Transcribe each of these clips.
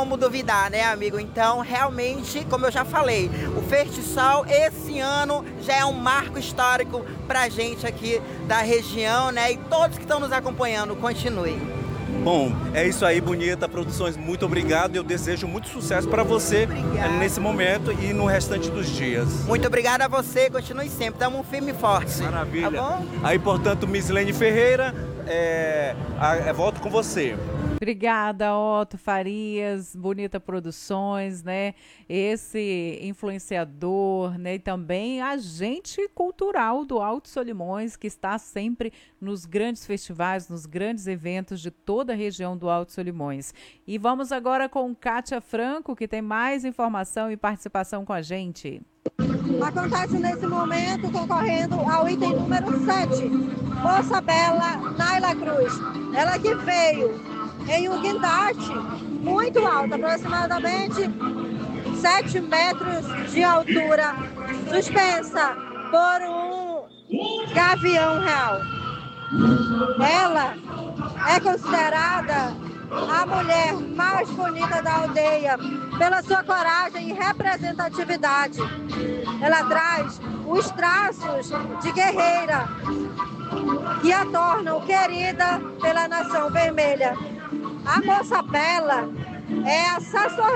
como duvidar, né, amigo? Então, realmente, como eu já falei, o Festisol esse ano já é um marco histórico pra gente aqui da região, né? E todos que estão nos acompanhando, continuem. Bom, é isso aí, Bonita Produções, muito obrigado. Eu desejo muito sucesso para você nesse momento e no restante dos dias. Muito obrigada a você, continue sempre, estamos um firme e forte. Maravilha. Tá bom? Aí, portanto, Mislene Ferreira, volto com você. Obrigada, Otto Farias, Bonita Produções, né? Esse influenciador, né? E também agente cultural do Alto Solimões, que está sempre nos grandes festivais, nos grandes eventos de toda a região do Alto Solimões. E vamos agora com Kátia Franco, que tem mais informação e participação com a gente. Acontece nesse momento concorrendo ao item número 7, Moça Bela Naila Cruz. Ela que veio em um guindaste muito alto, aproximadamente 7 metros de altura, suspensa por um gavião real. Ela é considerada a mulher mais bonita da aldeia pela sua coragem e representatividade. Ela traz os traços de guerreira que a tornam querida pela nação vermelha. A Moça Bela é a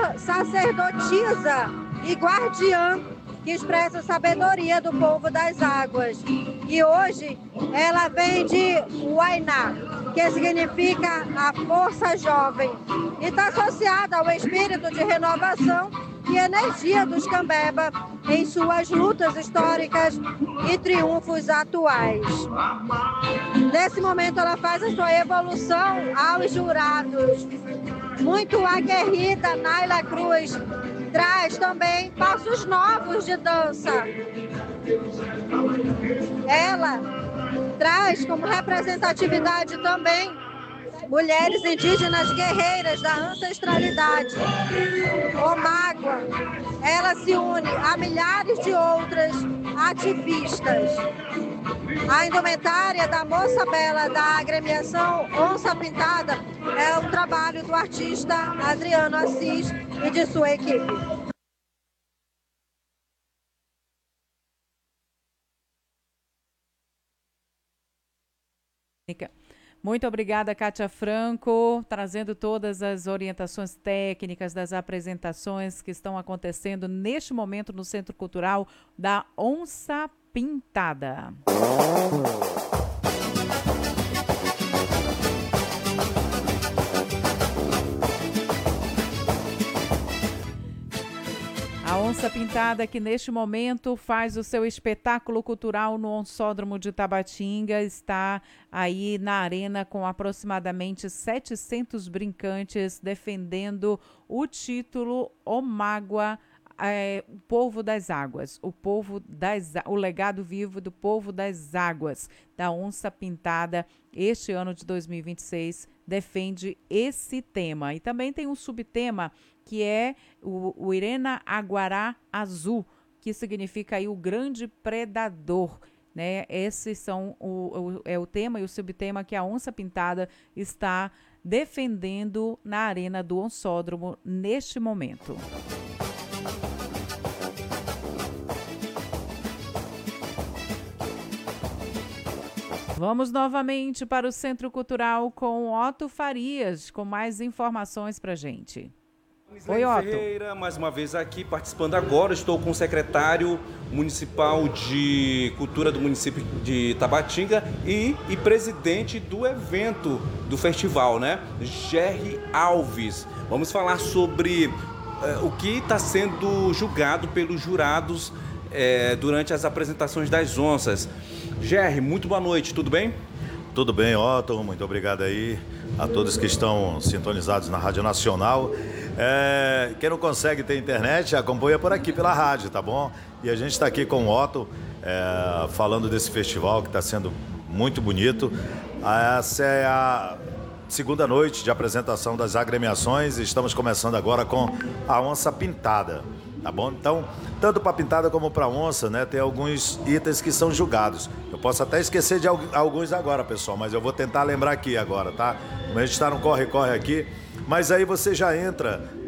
sacerdotisa e guardiã que expressa a sabedoria do povo das águas. E hoje ela vem de Huayná, que significa a força jovem, e está associada ao espírito de renovação e energia dos Cambeba em suas lutas históricas e triunfos atuais. Nesse momento ela faz a sua evolução aos jurados. Muito aguerrida, Naila Cruz traz também passos novos de dança. Ela traz como representatividade também mulheres indígenas guerreiras da ancestralidade. Omágua, ela se une a milhares de outras ativistas. A indumentária da Moça Bela da agremiação Onça Pintada é um trabalho do artista Adriano Assis e de sua equipe. Muito obrigada, Kátia Franco, trazendo todas as orientações técnicas das apresentações que estão acontecendo neste momento no Centro Cultural da Onça Pintada. A Onça Pintada, que neste momento faz o seu espetáculo cultural no Onçódromo de Tabatinga, está aí na arena com aproximadamente 700 brincantes defendendo o título Omágua, o povo das águas, o legado vivo do povo das águas, da Onça Pintada. Este ano de 2026 defende esse tema. E também tem um subtema que é o Irena Aguará Azul, que significa aí o grande predador, né? Esses são o tema e o subtema que a Onça Pintada está defendendo na arena do Onçódromo neste momento. Vamos novamente para o Centro Cultural com Otto Farias, com mais informações para a gente. Oi, Otto. Ferreira, mais uma vez aqui participando agora. Estou com o secretário municipal de cultura do município de Tabatinga e presidente do evento do festival, né? Gerry Alves. Vamos falar sobre o que está sendo julgado pelos jurados durante as apresentações das onças. Gerry, muito boa noite, tudo bem? Tudo bem, Otto, muito obrigado aí a todos que estão sintonizados na Rádio Nacional. Quem não consegue ter internet, acompanha por aqui pela rádio, tá bom? E a gente está aqui com o Otto, falando desse festival que está sendo muito bonito. Essa é a segunda noite de apresentação das agremiações e estamos começando agora com a Onça Pintada, tá bom? Então, tanto para pintada como para onça, né, tem alguns itens que são julgados. Eu posso até esquecer de alguns agora, pessoal, mas eu vou tentar lembrar aqui agora, tá? A gente está no corre-corre aqui, mas aí você já entra